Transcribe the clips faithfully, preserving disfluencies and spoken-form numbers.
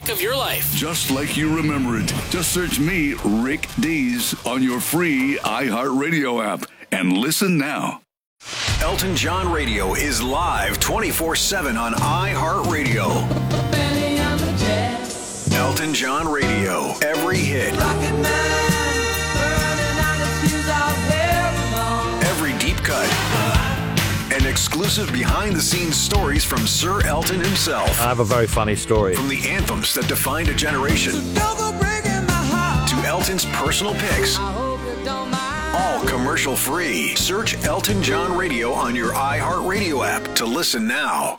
week of your life. Just like you remember it. Just search me, Rick Dees, on your free iHeartRadio app and listen now. Elton John Radio is live twenty-four seven on iHeartRadio. Elton John Radio. Every hit. Every deep cut. And exclusive behind-the-scenes stories from Sir Elton himself. I have a very funny story. From the anthems that defined a generation to Elton's personal picks. All commercial-free. Search Elton John Radio on your iHeartRadio app to listen now.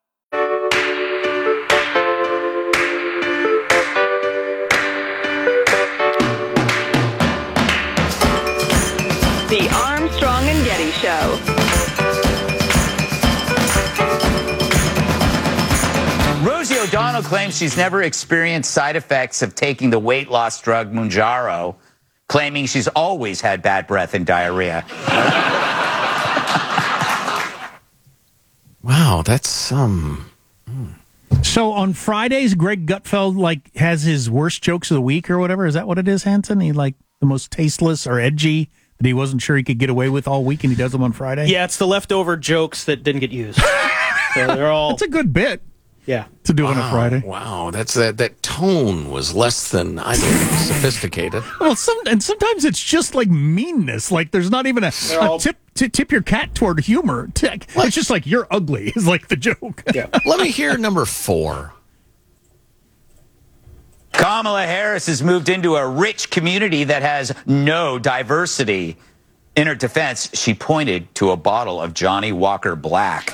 The Armstrong and Getty Show. Rosie O'Donnell claims she's never experienced side effects of taking the weight loss drug Mounjaro, claiming she's always had bad breath and diarrhea. Wow, that's um. Hmm. So on Fridays, Greg Gutfeld like has his worst jokes of the week or whatever. Is that what it is, Hanson? He like the most tasteless or edgy that he wasn't sure he could get away with all week, and he does them on Friday. Yeah, it's the leftover jokes that didn't get used. So they're all. That's a good bit. Yeah, to do wow, on a Friday. Wow, that's that. That tone was less than I think sophisticated. Well, some and sometimes it's just like meanness. Like there's not even a, a tip to tip your cat toward humor. It's just like you're ugly is like the joke. Yeah. Let me hear number four. Kamala Harris has moved into a rich community that has no diversity. In her defense, she pointed to a bottle of Johnny Walker Black.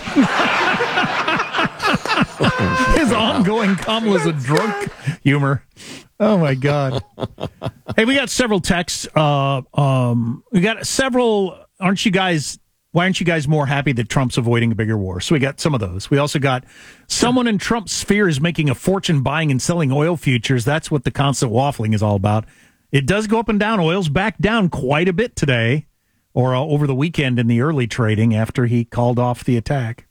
His ongoing Kamala's a drunk humor. Oh, my God. Hey, we got several texts. Uh, um, we got several. Aren't you guys, why aren't you guys more happy that Trump's avoiding a bigger war? So we got some of those. We also got someone in Trump's sphere is making a fortune buying and selling oil futures. That's what the constant waffling is all about. It does go up and down. Oil's back down quite a bit today or uh, over the weekend in the early trading after he called off the attack.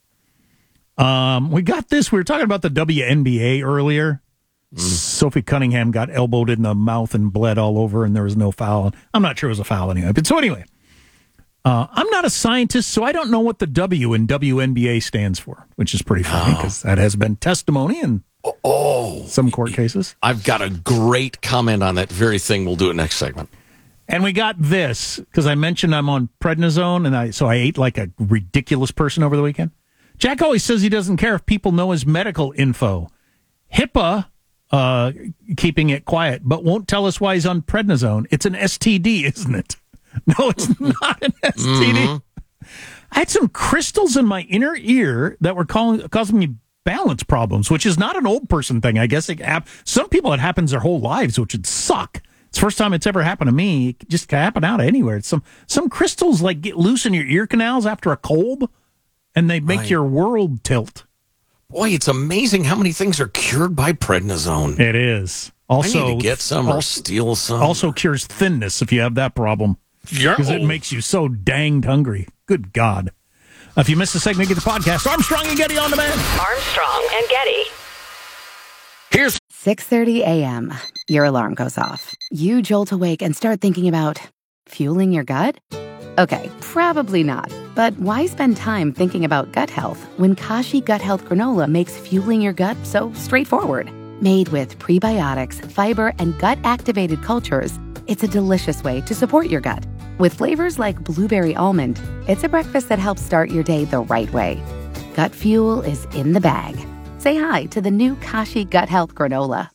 Um, we got this. We were talking about the W N B A earlier. Mm. Sophie Cunningham got elbowed in the mouth and bled all over, and there was no foul. I'm not sure it was a foul anyway. But so anyway, uh, I'm not a scientist, so I don't know what the W in W N B A stands for, which is pretty funny because oh. that has been testimony in oh. some court cases. I've got a great comment on that very thing. We'll do it next segment. And we got this because I mentioned I'm on prednisone, and I so I ate like a ridiculous person over the weekend. Jack always says he doesn't care if people know his medical info. HIPAA, uh, keeping it quiet, but won't tell us why he's on prednisone. It's an S T D, isn't it? No, it's not an S T D. Mm-hmm. I had some crystals in my inner ear that were calling, causing me balance problems, which is not an old person thing. I guess it, some people it happens their whole lives, which would suck. It's the first time it's ever happened to me. It just can happen out of anywhere. It's some some crystals like get loose in your ear canals after a cold. And they make right. your world tilt. Boy, it's amazing how many things are cured by prednisone. It is. Also, I need to get some also, or steal some. Also cures thinness if you have that problem. Because it makes you so danged hungry. Good God. If you missed a segment, get the podcast. Armstrong and Getty on demand. Armstrong and Getty. Here's six thirty a.m. Your alarm goes off. You jolt awake and start thinking about fueling your gut? Okay, probably not. But why spend time thinking about gut health when Kashi Gut Health Granola makes fueling your gut so straightforward? Made with prebiotics, fiber, and gut-activated cultures, it's a delicious way to support your gut. With flavors like blueberry almond, it's a breakfast that helps start your day the right way. Gut fuel is in the bag. Say hi to the new Kashi Gut Health Granola.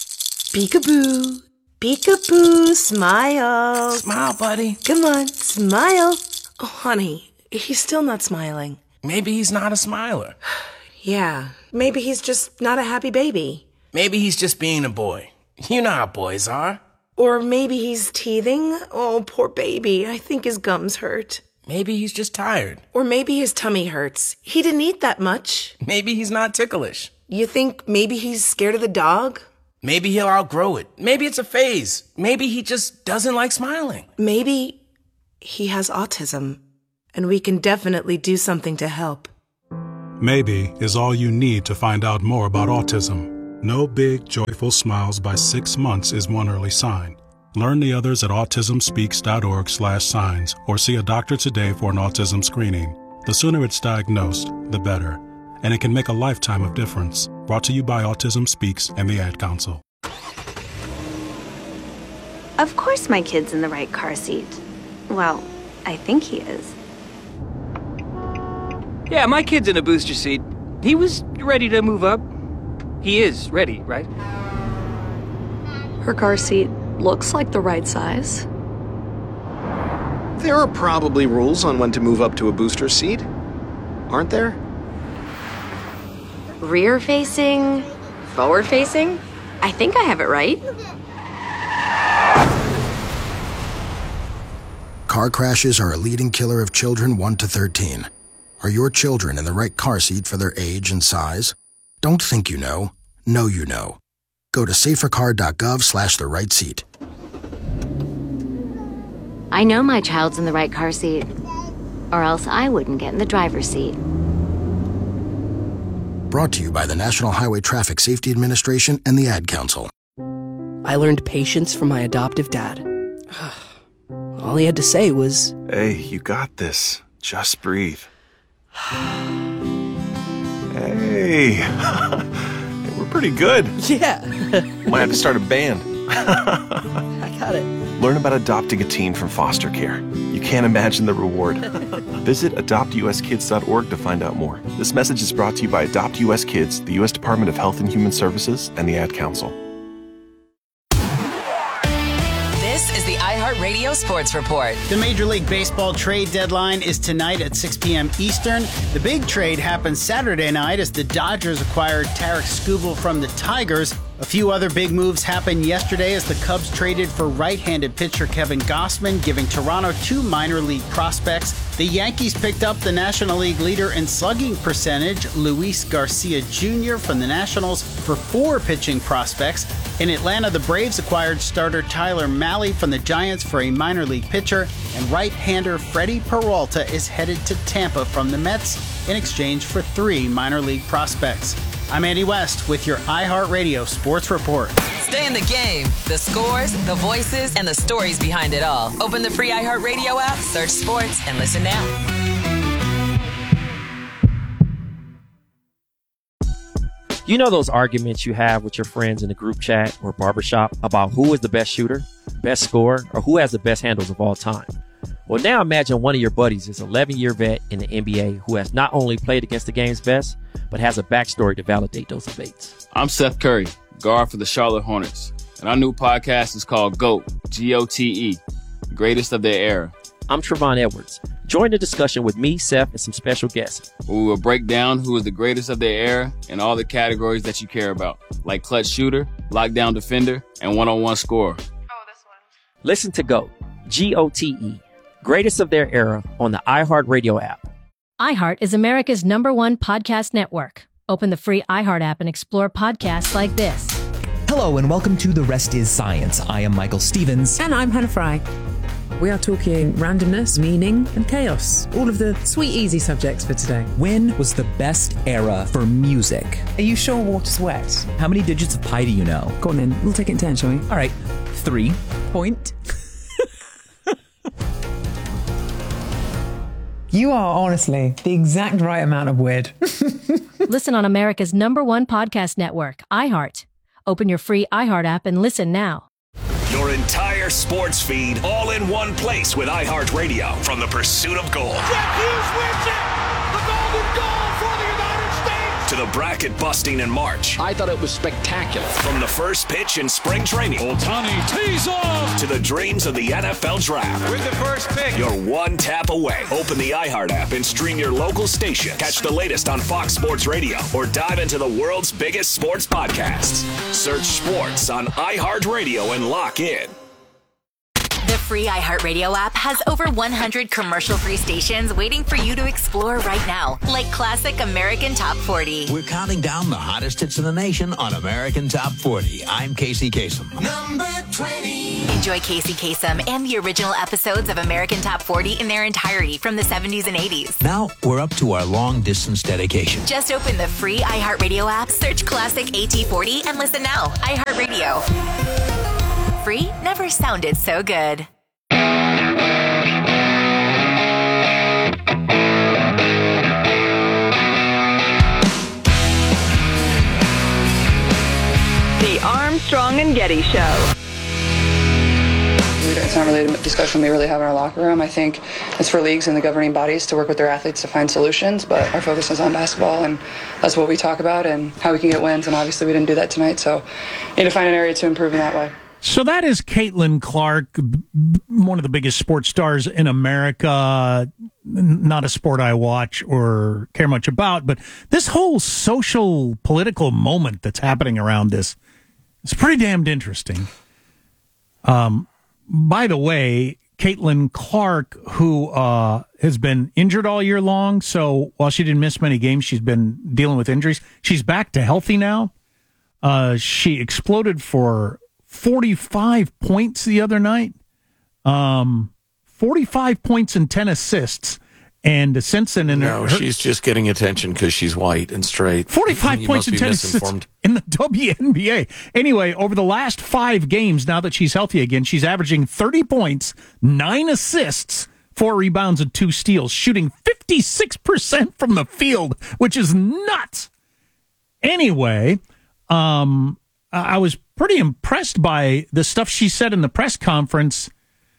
Peekaboo. Peekaboo, smile. Smile, buddy. Come on, smile. Oh, honey, he's still not smiling. Maybe he's not a smiler. Yeah, maybe he's just not a happy baby. Maybe he's just being a boy. You know how boys are. Or maybe he's teething. Oh, poor baby. I think his gums hurt. Maybe he's just tired. Or maybe his tummy hurts. He didn't eat that much. Maybe he's not ticklish. You think maybe he's scared of the dog? Maybe he'll outgrow it. Maybe it's a phase. Maybe he just doesn't like smiling. Maybe he has autism, and we can definitely do something to help. Maybe is all you need to find out more about autism. No big, joyful smiles by six months is one early sign. Learn the others at autism speaks dot org slash signs or see a doctor today for an autism screening. The sooner it's diagnosed, the better. And it can make a lifetime of difference. Brought to you by Autism Speaks and the Ad Council. Of course my kid's in the right car seat. Well, I think he is. Yeah, my kid's in a booster seat. He was ready to move up. He is ready, right? Her car seat looks like the right size. There are probably rules on when to move up to a booster seat, aren't there? Rear facing, forward facing? I think I have it right. Car crashes are a leading killer of children one to thirteen. Are your children in the right car seat for their age and size? Don't think you know. Know you know. Go to safercar.gov slash the right seat. I know my child's in the right car seat, or else I wouldn't get in the driver's seat. Brought to you by the National Highway Traffic Safety Administration and the Ad Council. I learned patience from my adoptive dad. All he had to say was, "Hey, you got this. Just breathe." Hey, we're pretty good. Yeah. Might have to start a band. I got it. Learn about adopting a teen from foster care. You can't imagine the reward. Visit adopt u s kids dot org to find out more. This message is brought to you by Adopt U S Kids, the U S Department of Health and Human Services, and the Ad Council. This is the iHeartRadio Sports Report. The Major League Baseball trade deadline is tonight at six p.m. Eastern. The big trade happened Saturday night as the Dodgers acquired Tarek Skubal from the Tigers. A few other big moves happened yesterday as the Cubs traded for right-handed pitcher Kevin Gausman, giving Toronto two minor league prospects. The Yankees picked up the National League leader in slugging percentage, Luis Garcia Junior from the Nationals, for four pitching prospects. In Atlanta, the Braves acquired starter Tyler Mahle from the Giants for a minor league pitcher, and right-hander Freddie Peralta is headed to Tampa from the Mets in exchange for three minor league prospects. I'm Andy West with your iHeartRadio Sports Report. Stay in the game. The scores, the voices, and the stories behind it all. Open the free iHeartRadio app, search sports, and listen now. You know those arguments you have with your friends in the group chat or barbershop about who is the best shooter, best scorer, or who has the best handles of all time? Well, now imagine one of your buddies is an eleven-year vet in the N B A who has not only played against the game's best, but has a backstory to validate those debates. I'm Seth Curry, guard for the Charlotte Hornets, and our new podcast is called GOAT, G O T E, Greatest of Their Era. I'm Trevon Edwards. Join the discussion with me, Seth, and some special guests. We will break down who is the greatest of their era in all the categories that you care about, like clutch shooter, lockdown defender, and one-on-one scorer. Oh, this one. Listen to GOAT, G O T E, Greatest of Their Era on the iHeartRadio app. iHeart is America's number one podcast network. Open the free iHeart app and explore podcasts like this. Hello and welcome to The Rest is Science. I am Michael Stevens. And I'm Hannah Fry. We are talking randomness, meaning, and chaos. All of the sweet, easy subjects for today. When was the best era for music? Are you sure water's wet? How many digits of pi do you know? Go on then. We'll take it in turn, shall we? All right. Three. Point. You are honestly the exact right amount of weird. Listen on America's number one podcast network, iHeart. Open your free iHeart app and listen now. Your entire sports feed all in one place with iHeartRadio from the pursuit of gold. Jack Hughes wins it! The golden goal for the United States! To the bracket busting in March. I thought it was spectacular. From the first pitch in spring training. Ohtani tees off! To the dreams of the N F L Draft. With the first pick. You're one tap away. Open the iHeart app and stream your local station. Catch the latest on Fox Sports Radio or dive into the world's biggest sports podcasts. Search sports on iHeartRadio and lock in. The free iHeartRadio app has over one hundred commercial-free stations waiting for you to explore right now, like Classic American Top forty. We're counting down the hottest hits in the nation on American Top forty. I'm Casey Kasem. Number twenty. Enjoy Casey Kasem and the original episodes of American Top forty in their entirety from the seventies and eighties. Now we're up to our long-distance dedication. Just open the free iHeartRadio app, search Classic A T forty, and listen now. iHeartRadio. Free never sounded so good. The Armstrong and Getty Show. It's not really a discussion we really have in our locker room. I think it's for leagues and the governing bodies to work with their athletes to find solutions, but our focus is on basketball, and that's what we talk about and how we can get wins, and obviously we didn't do that tonight, so we need to find an area to improve in that way. So that is Caitlin Clark, one of the biggest sports stars in America. Not a sport I watch or care much about, but this whole social political moment that's happening around this is pretty damned interesting. Um, by the way, Caitlin Clark, who uh, has been injured all year long, so while she didn't miss many games, she's been dealing with injuries. She's back to healthy now. Uh, she exploded for forty-five points the other night. Um, forty-five points and ten assists. And since then, in no, her, she's just getting attention because she's white and straight. forty-five You points must and be ten assists misinformed. in the W N B A. Anyway, over the last five games, now that she's healthy again, she's averaging thirty points, nine assists, four rebounds, and two steals, shooting fifty-six percent from the field, which is nuts. Anyway, um, I was pretty impressed by the stuff she said in the press conference.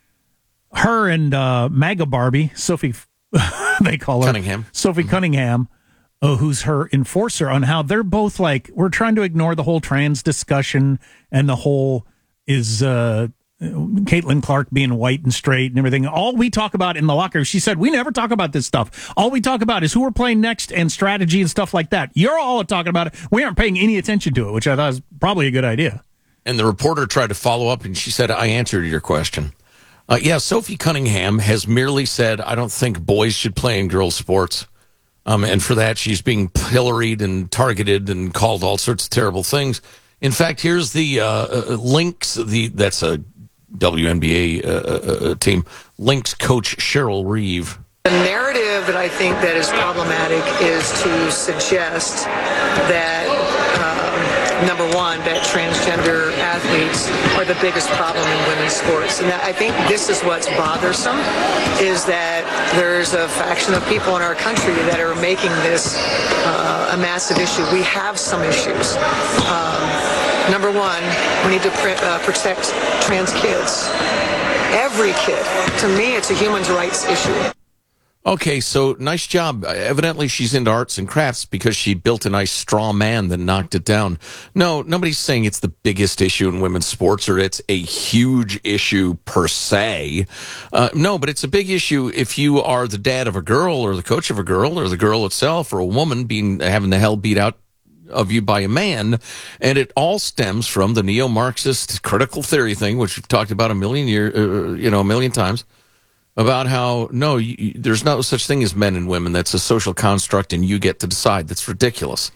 Her and uh, MAGA Barbie, Sophie, they call her Cunningham. Sophie Cunningham, uh, who's her enforcer, on how they're both like, we're trying to ignore the whole trans discussion and the whole is uh, Caitlin Clark being white and straight and everything. All we talk about in the locker, she said, we never talk about this stuff. All we talk about is who we're playing next and strategy and stuff like that. You're all talking about it. We aren't paying any attention to it, which I thought was probably a good idea. And the reporter tried to follow up, and she said, I answered your question. Uh, yeah, Sophie Cunningham has merely said, I don't think boys should play in girls' sports. Um, and for that, she's being pilloried and targeted and called all sorts of terrible things. In fact, here's the uh, Lynx, the that's a W N B A uh, uh, team, Lynx coach Cheryl Reeve. The narrative that I think that is problematic is to suggest that, um, number one, that transgender athletes are the biggest problem in women's sports. And I think this is what's bothersome, is that there's a faction of people in our country that are making this uh, a massive issue. We have some issues. Um, number one, we need to pr- uh, protect trans kids. Every kid. To me, it's a human rights issue. Okay, so nice job. Evidently, she's into arts and crafts because she built a nice straw man that knocked it down. No, nobody's saying it's the biggest issue in women's sports or it's a huge issue per se. Uh, no, but it's a big issue if you are the dad of a girl or the coach of a girl or the girl itself or a woman being having the hell beat out of you by a man. And it all stems from the neo-Marxist critical theory thing, which we've talked about a million year, uh, you know, a million times. About how, no, you, there's no such thing as men and women. That's a social construct, and you get to decide. That's ridiculous.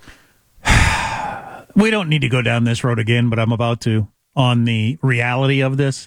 We don't need to go down this road again, but I'm about to, on the reality of this.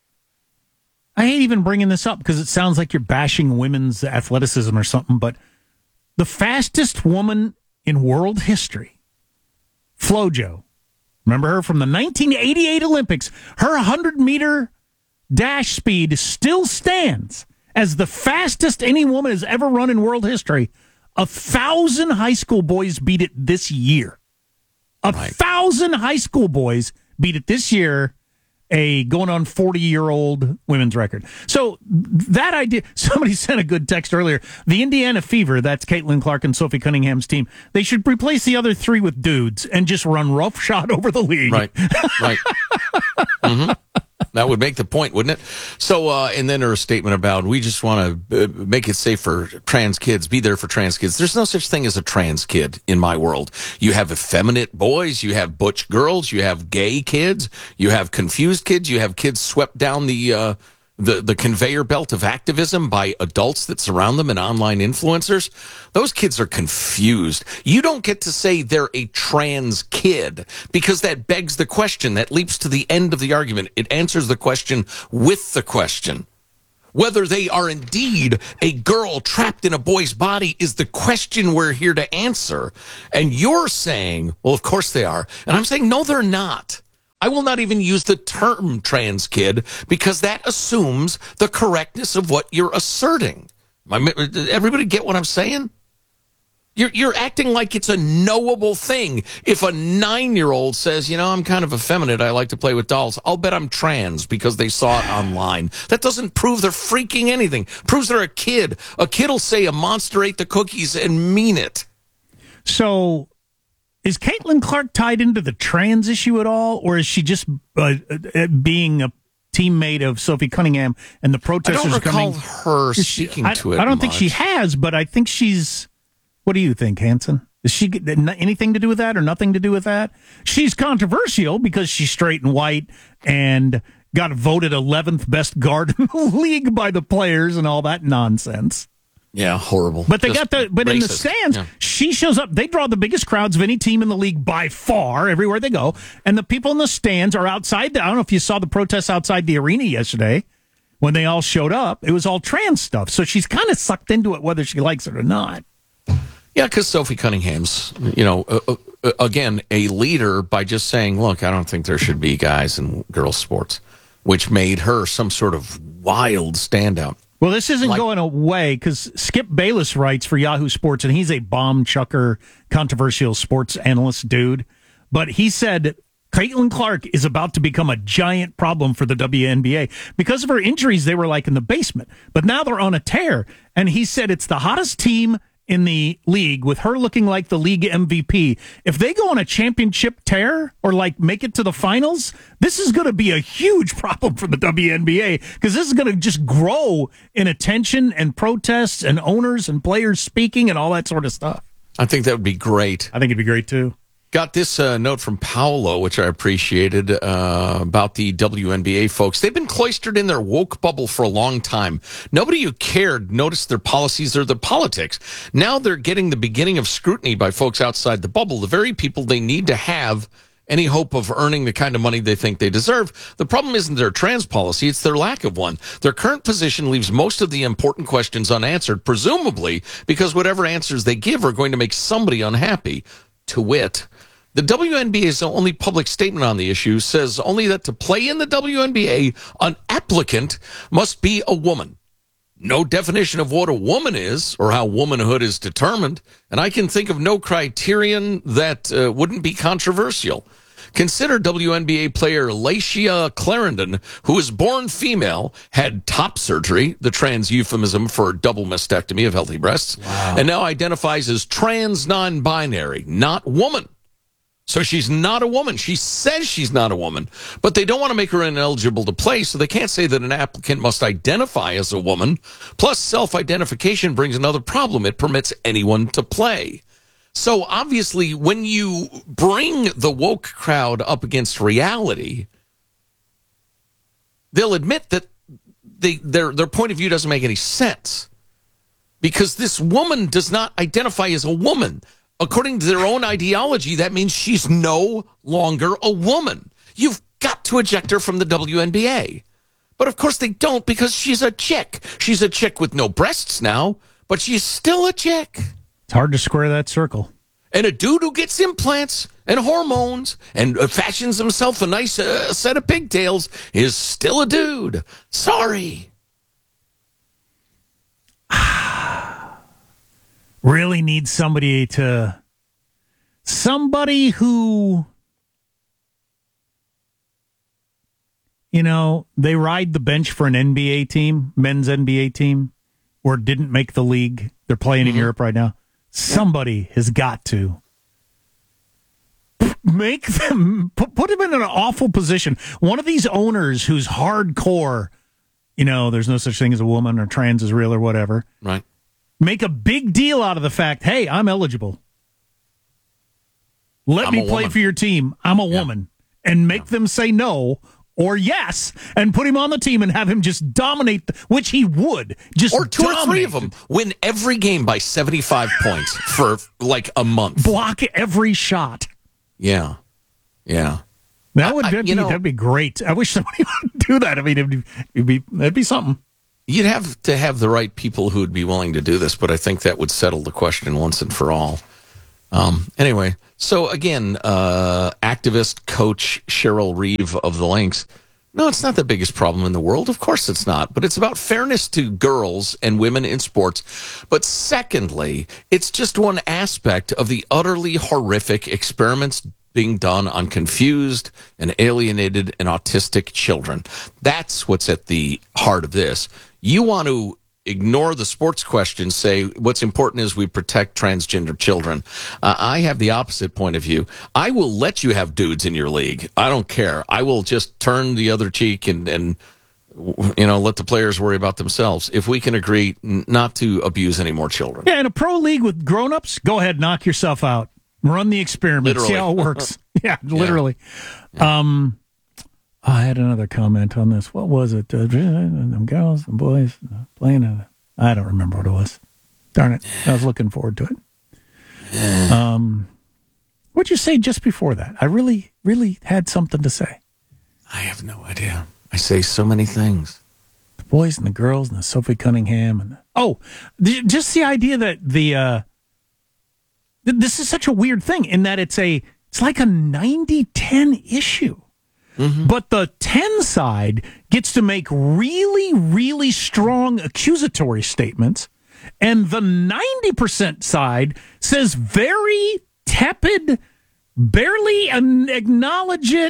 I hate even bringing this up because it sounds like you're bashing women's athleticism or something, but the fastest woman in world history, Flojo, remember her from the nineteen eighty-eight Olympics, her one hundred meter dash speed still stands as the fastest any woman has ever run in world history. A thousand high school boys beat it this year. A right. thousand high school boys beat it this year, a going on forty-year-old women's record. So that idea, somebody sent a good text earlier. The Indiana Fever, that's Caitlin Clark and Sophie Cunningham's team, they should replace the other three with dudes and just run roughshod over the league. Right, right. Mm-hmm. That would make the point, wouldn't it? So, uh, and then her statement about, we just want to uh, make it safe for trans kids, be there for trans kids. There's no such thing as a trans kid in my world. You have effeminate boys, you have butch girls, you have gay kids, you have confused kids, you have kids swept down the, uh, the, the conveyor belt of activism by adults that surround them and online influencers, those kids are confused. You don't get to say they're a trans kid because that begs the question. That leaps to the end of the argument. It answers the question with the question. Whether they are indeed a girl trapped in a boy's body is the question we're here to answer. And you're saying, well, of course they are. And I'm saying, no, they're not. I will not even use the term trans kid because that assumes the correctness of what you're asserting. Everybody get what I'm saying? You're, you're acting like it's a knowable thing. If a nine-year-old says, you know, I'm kind of effeminate, I like to play with dolls, I'll bet I'm trans because they saw it online. That doesn't prove they're freaking anything. Proves they're a kid. A kid will say a monster ate the cookies and mean it. So is Caitlin Clark tied into the trans issue at all, or is she just uh, uh, being a teammate of Sophie Cunningham and the protesters I don't recall coming? her speaking I, to it I don't much. think she has, but I think she's... What do you think, Hanson? Is she anything to do with that or nothing to do with that? She's controversial because she's straight and white and got voted eleventh best guard in the league by the players and all that nonsense. Yeah, horrible. But they Just got the but racist. in the stands, yeah. She shows up. They draw the biggest crowds of any team in the league by far, everywhere they go. And the people in the stands are outside. The, I don't know if you saw the protests outside the arena yesterday when they all showed up. It was all trans stuff. So she's kind of sucked into it, whether she likes it or not. Yeah, because Sophie Cunningham's, you know, uh, uh, again, a leader by just saying, look, I don't think there should be guys in girls' sports, which made her some sort of wild standout. Well, this isn't like, going away because Skip Bayless writes for Yahoo Sports, and he's a bomb chucker, controversial sports analyst dude. But he said Caitlin Clark is about to become a giant problem for the W N B A. Because of her injuries, they were like in the basement. But now they're on a tear. And he said it's the hottest team in the league with her looking like the league M V P. If they go on a championship tear or like make it to the finals, this is going to be a huge problem for the W N B A because this is going to just grow in attention and protests and owners and players speaking and all that sort of stuff. I think that would be great. I think it'd be great too. Got this uh, note from Paolo, which I appreciated, uh, about the W N B A folks. They've been cloistered in their woke bubble for a long time. Nobody who cared noticed their policies or their politics. Now they're getting the beginning of scrutiny by folks outside the bubble, the very people they need to have any hope of earning the kind of money they think they deserve. The problem isn't their trans policy, it's their lack of one. Their current position leaves most of the important questions unanswered, presumably because whatever answers they give are going to make somebody unhappy. To wit, the W N B A's only public statement on the issue says only that to play in the W N B A, an applicant must be a woman. No definition of what a woman is or how womanhood is determined, and I can think of no criterion that uh, wouldn't be controversial. Consider W N B A player Lacia Clarendon, who was born female, had top surgery, the trans euphemism for double mastectomy of healthy breasts, wow. and now identifies as trans non-binary, not woman. So she's not a woman. She says she's not a woman, but they don't want to make her ineligible to play, so they can't say that an applicant must identify as a woman. Plus, self-identification brings another problem. It permits anyone to play. So obviously, when you bring the woke crowd up against reality, they'll admit that they, their their point of view doesn't make any sense because this woman does not identify as a woman. According to their own ideology, that means she's no longer a woman. You've got to eject her from the W N B A. But of course they don't because she's a chick. She's a chick with no breasts now, but she's still a chick. It's hard to square that circle. And a dude who gets implants and hormones and fashions himself a nice uh, set of pigtails is still a dude. Sorry. Really need somebody to... Somebody who... You know, they ride the bench for an N B A team, men's N B A team, or didn't make the league. They're playing mm-hmm. in Europe right now. Somebody has got to make them, put, put them in an awful position. One of these owners who's hardcore, you know, there's no such thing as a woman or trans is real or whatever. Right. Make a big deal out of the fact, hey, I'm eligible. Let I'm me play woman. for your team. I'm a woman. Yeah. And make yeah. them say no, or yes, and put him on the team and have him just dominate, the, which he would. Just or two dominate. or three of them win every game by seventy-five points for like a month. Block every shot. Yeah, yeah. That would I, that'd you be, know, that'd be great. I wish somebody would do that. I mean, it'd be, it'd be that'd be something. You'd have to have the right people who would be willing to do this, but I think that would settle the question once and for all. Um, anyway, so again, uh, activist coach Cheryl Reeve of the Lynx. No, it's not the biggest problem in the world. Of course it's not. But it's about fairness to girls and women in sports. But secondly, it's just one aspect of the utterly horrific experiments being done on confused and alienated and autistic children. That's what's at the heart of this. You want to ignore the sports questions, say what's important is we protect transgender children. Uh, I have the opposite point of view. I will let you have dudes in your league. I don't care. I will just turn the other cheek and, and you know, let the players worry about themselves. If we can agree not to abuse any more children. Yeah, in a pro league with grown-ups, go ahead, knock yourself out. Run the experiment. Literally. See how it works. yeah, literally. Yeah. Um, I had another comment on this. What was it? Uh, them girls and boys playing. A, I don't remember what it was. Darn it. I was looking forward to it. Um, what'd you say just before that? I really, really had something to say. I have no idea. I say so many things. The boys and the girls and the Sophie Cunningham. and the, Oh, the, just the idea that the... Uh, this is such a weird thing in that it's a it's like a ninety ten issue. Mm-hmm. But the ten side gets to make really, really strong accusatory statements, and the ninety percent side says very tepid, barely acknowledge it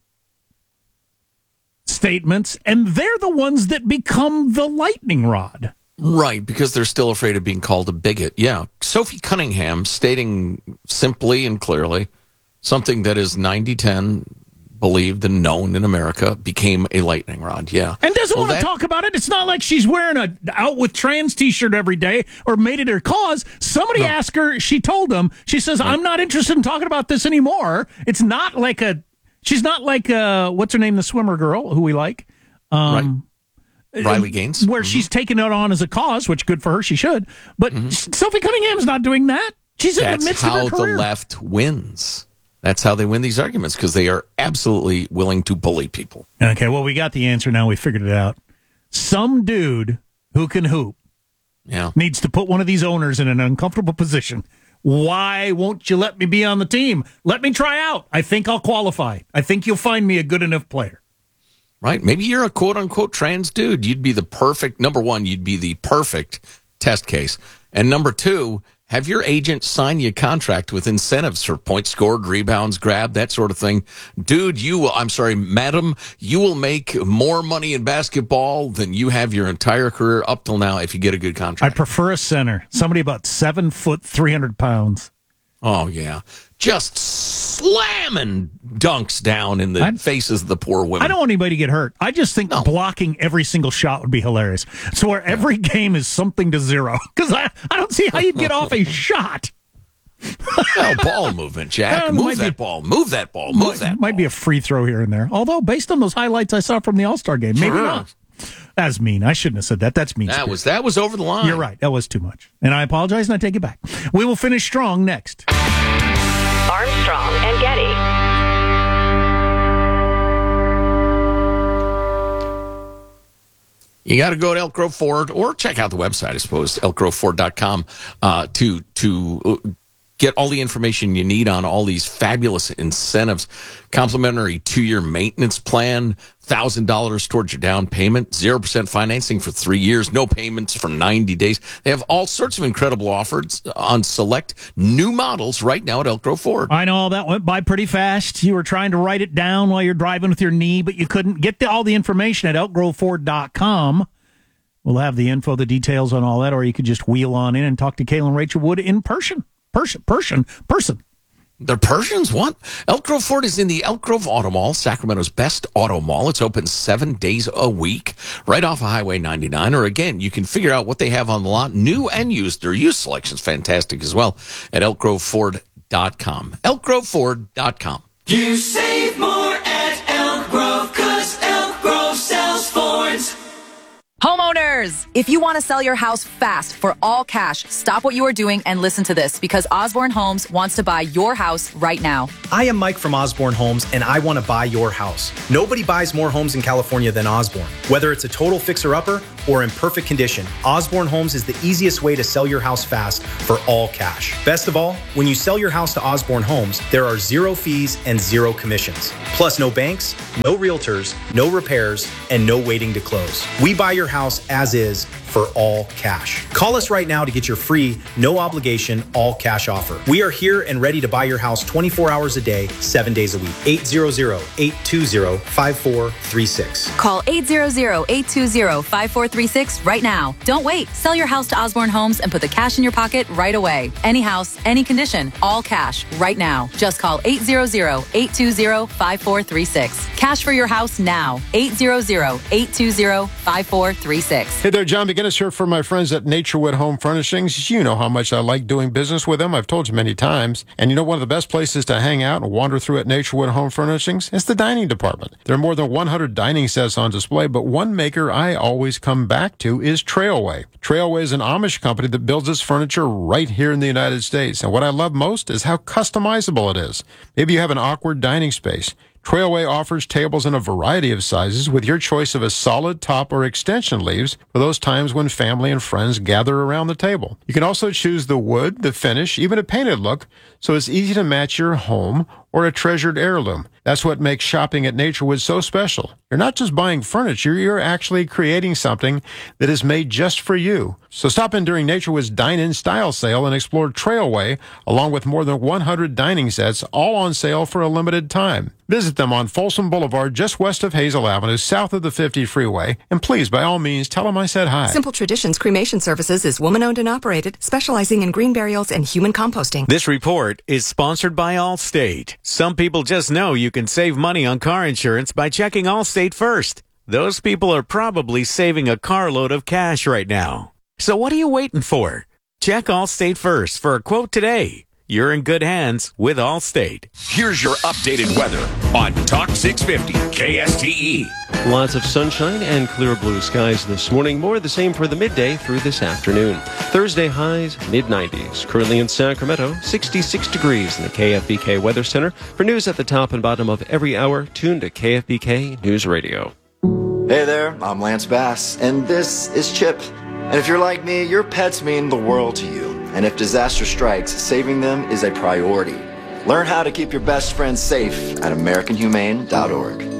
statements, and they're the ones that become the lightning rod. Right, because they're still afraid of being called a bigot. Yeah, Sophie Cunningham stating simply and clearly something that is ninety ten believed and known in America became a lightning rod. Yeah. And doesn't well, want to that... talk about it. It's not like she's wearing a out with trans t-shirt every day or made it her cause. Somebody no. asked her, she told them, she says, right. I'm not interested in talking about this anymore. It's not like a, she's not like a, what's her name, the swimmer girl who we like. Um, right. Riley Gaines. Where mm-hmm. she's taking it on as a cause, which good for her, she should. But mm-hmm. Sophie Cunningham's not doing that. She's in the midst of her career. That's how the left wins. That's how they win these arguments, because they are absolutely willing to bully people. Okay, well, we got the answer now. We figured it out. Some dude who can hoop yeah. needs to put one of these owners in an uncomfortable position. Why won't you let me be on the team? Let me try out. I think I'll qualify. I think you'll find me a good enough player. Right. Maybe you're a quote-unquote trans dude. You'd be the perfect, number one, you'd be the perfect test case. And number two, have your agent sign you a contract with incentives for points scored, rebounds, grabbed, that sort of thing. Dude, you will, I'm sorry, madam, you will make more money in basketball than you have your entire career up till now if you get a good contract. I prefer a center. Somebody about seven foot, three hundred pounds. Oh, yeah. Just slamming dunks down in the I'd, faces of the poor women. I don't want anybody to get hurt. I just think no. blocking every single shot would be hilarious. So where every game is something to zero. Because I, I don't see how you'd get off a shot. Well, ball movement, Jack. Uh, Move that be, ball. Move that ball. Move might, that ball. Might be a free throw here and there. Although, based on those highlights I saw from the All-Star game, maybe sure. not. That's mean. I shouldn't have said that. That's mean. That was that was over the line. You're right. That was too much. And I apologize, and I take it back. We will finish strong next. Armstrong and Getty. You got to go to Elk Grove Ford or check out the website, I suppose, elk grove ford dot com, uh, to to get all the information you need on all these fabulous incentives. Complimentary two-year maintenance plan, one thousand dollars towards your down payment, zero percent financing for three years, no payments for ninety days. They have all sorts of incredible offers on select new models right now at Elk Grove Ford. I know that went by pretty fast. You were trying to write it down while you're driving with your knee, but you couldn't. Get the, all the information at elk grove ford dot com. We'll have the info, the details on all that, or you could just wheel on in and talk to Kayla and Rachel Wood in person. Person, person, person. They're Persians? What? Elk Grove Ford is in the Elk Grove Auto Mall, Sacramento's best auto mall. It's open seven days a week, right off of Highway ninety-nine. Or again, you can figure out what they have on the lot, new and used. Their used selection's fantastic as well at elk grove ford dot com. elk grove ford dot com. You save more at Elk Grove, 'cause Homeowners, if you want to sell your house fast for all cash, stop what you are doing and listen to this, because Osborne Homes wants to buy your house right now. I am Mike from Osborne Homes, and I want to buy your house. Nobody buys more homes in California than Osborne. Whether it's a total fixer-upper or in perfect condition, Osborne Homes is the easiest way to sell your house fast for all cash. Best of all, when you sell your house to Osborne Homes, there are zero fees and zero commissions. Plus no banks, no realtors, no repairs, and no waiting to close. We buy your house as is for all cash. Call us right now to get your free, no obligation, all cash offer. We are here and ready to buy your house twenty-four hours a day, seven days a week. eight hundred, eight two zero, five four three six. Call eight hundred, eight two zero, five four three six right now. Don't wait. Sell your house to Osborne Homes and put the cash in your pocket right away. Any house, any condition, all cash right now. Just call eight hundred, eight two zero, five four three six. Cash for your house now. eight hundred, eight two zero, five four three six. Hey there, John McGinnis here for my friends at Naturewood Home Furnishings. You know how much I like doing business with them. I've told you many times. And you know one of the best places to hang out and wander through at Naturewood Home Furnishings is the dining department. There are more than one hundred dining sets on display, but one maker I always come back to is Trailway. Trailway is an Amish company that builds its furniture right here in the United States. And what I love most is how customizable it is. Maybe you have an awkward dining space. Trailway offers tables in a variety of sizes with your choice of a solid top or extension leaves for those times when family and friends gather around the table. You can also choose the wood, the finish, even a painted look, so it's easy to match your home or a treasured heirloom. That's what makes shopping at Naturewood so special. You're not just buying furniture, you're actually creating something that is made just for you. So stop in during Naturewood's Dine-In Style Sale and explore Trailway, along with more than one hundred dining sets, all on sale for a limited time. Visit them on Folsom Boulevard, just west of Hazel Avenue, south of the fifty freeway. And please, by all means, tell them I said hi. Simple Traditions Cremation Services is woman-owned and operated, specializing in green burials and human composting. This report is sponsored by Allstate. Some people just know you can save money on car insurance by checking Allstate first. Those people are probably saving a carload of cash right now. So what are you waiting for? Check Allstate first for a quote today. You're in good hands with Allstate. Here's your updated weather on Talk six fifty K S T E. Lots of sunshine and clear blue skies this morning. More of the same for the midday through this afternoon. Thursday highs, mid nineties. Currently in Sacramento, sixty-six degrees in the K F B K Weather Center. For news at the top and bottom of every hour, tune to K F B K News Radio. Hey there, I'm Lance Bass, and this is Chip. And if you're like me, your pets mean the world to you. And if disaster strikes, saving them is a priority. Learn how to keep your best friends safe at American Humane dot org.